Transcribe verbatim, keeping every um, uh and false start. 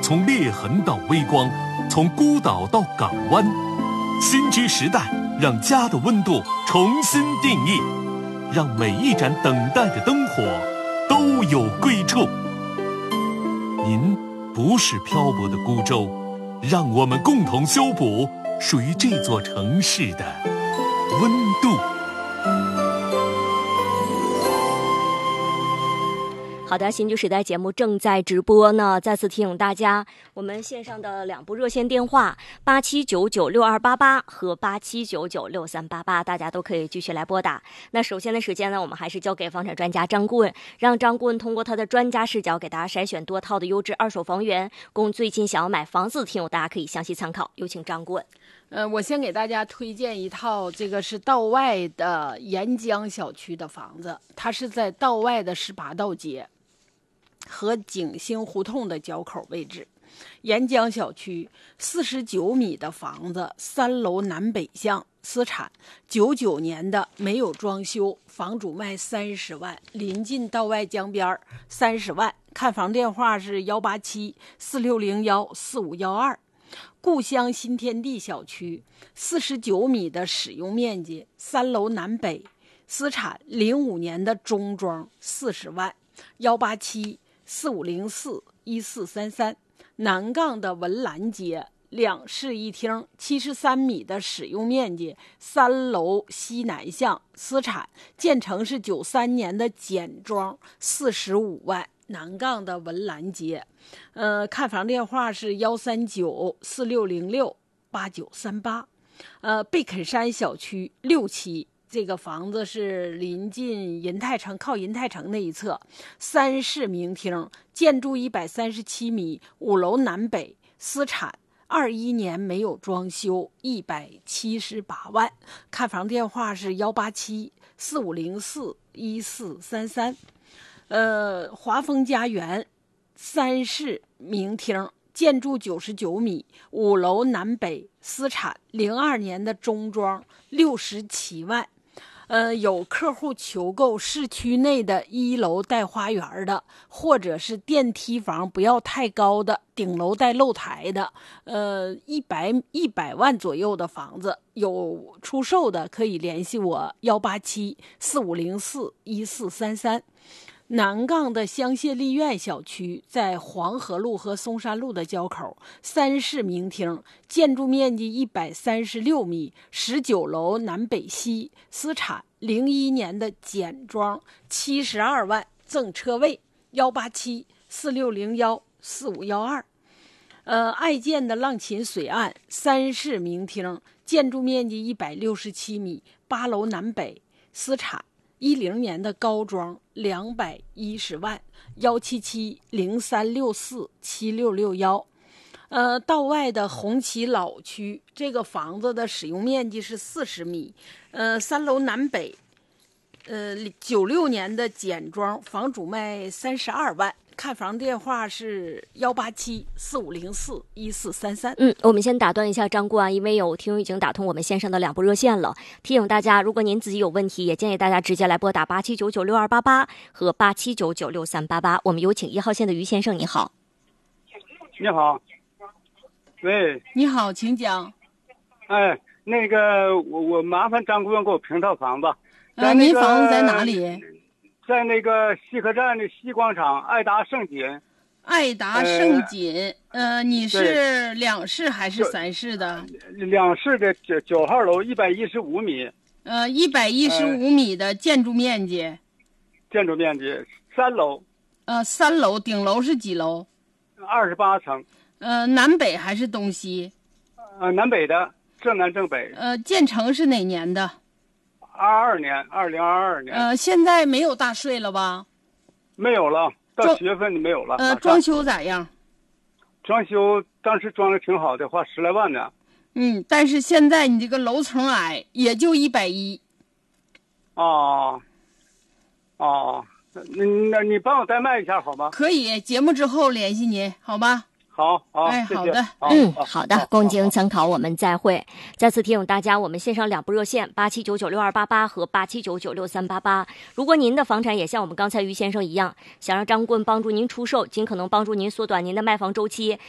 从裂痕到微光，从孤岛到港湾，新居时代让家的温度重新定义，让每一盏等待的灯火都有归处。您不是漂泊的孤舟，让我们共同修补属于这座城市的温度。 好的，新居时代节目正在直播呢。再次提醒大家，我们线上的两部热线电话八七九九六二八八和八七九九六三八八，大家都可以继续来拨打。那首先的时间呢，我们还是交给房产专家张顾问，让张顾问通过他的专家视角给大家筛选多套的优质二手房源，供最近想要买房子的听友大家可以详细参考。有请张顾问。 呃，我先给大家推荐一套，这个是道外的沿江小区的房子，它是在道外的十八道街和景兴胡同的交口位置。沿江小区四十九米的房子，三楼南北向，私产，九九年的，没有装修，房主卖三十万，临近道外江边，三十万。看房电话是幺八七四六零幺四五幺二。故乡新天地小区四十九米的使用面积，三楼南北，私产，零五年的中装，四十万，幺八七四五零四一四三三。南杠的文澜街两室一厅，七十三米的使用面积，三楼西南向，私产，建成是九三年的简装，四十五万。南杠的文澜街，呃，看房电话是幺三九四六零六八九三八。呃，贝肯山小区六期，这个房子是临近银泰城，靠银泰城那一侧，三室明厅，建筑一百三十七米，五楼南北，私产，二一年没有装修，一百七十八万。看房电话是幺八七四五零四一四三三。呃，华丰家园三室明厅，建筑九十九米，五楼南北，私产，零二年的中装，六十七万。呃，有客户求购市区内的一楼带花园的，或者是电梯房不要太高的，顶楼带露台的，呃，一百一百万左右的房子有出售的，可以联系我幺八七四五零四一四三三。南杠的香榭丽苑小区在黄河路和松山路的交口，三室明厅，建筑面积一百三十六米，十九楼南北西，私产，零一年的简装，七十二万，赠车位，幺八七四六零幺四五幺二。呃，爱建的浪琴水岸三室明厅，建筑面积一百六十七米，八楼南北，私产，一零年的高装，两百一十万，幺七七零三六四七六六幺。呃，道外的红旗老区，这个房子的使用面积是四十米，呃，三楼南北，呃，九六年的简装，房主卖三十二万。看房电话是幺八七四五零四一四三三。 嗯，我们先打断一下张顾啊，因为有听友已经打通我们线上的两部热线了。提醒大家，如果您自己有问题，也建议大家直接来拨打八七九九六二八八和八七九九六三八八。我们有请一号线的于先生，你好。 你好，喂， 你好，请讲。 哎，那个我我麻烦张顾问给我评套房子。 呃，您房子在哪里？ 在那个西客站的西广场爱达盛锦。 爱达盛锦，呃，呃你是两室还是三室的？ 两室的九九号楼，一百一十五米。 呃，一百一十五米的建筑面积。呃、 建筑面积三楼。 呃，三楼，顶楼是几楼？ 二十八层。 呃，南北还是东西？ 呃，南北的，正南正北。 呃，建成是哪年的？ 二二年，二零二二年。 呃，现在没有大税了吧？ 没有了，到七月份就没有了。 呃，装修咋样？ 装修当时装的挺好的，花十来万呢。 嗯，但是现在你这个楼层矮，也就一百一。 哦，哦，那那你帮我代卖一下好吗？ 可以，节目之后联系您，好吧？ 好好， 哎， 谢谢好的， 嗯，好的，供经参考，我们再会。再次提醒大家，我们线上两部热线八七九九六二八八和八七九九六三八八。如果您的房产也像我们刚才于先生一样，想让张顾问帮助您出售，尽可能帮助您缩短您的卖房周期，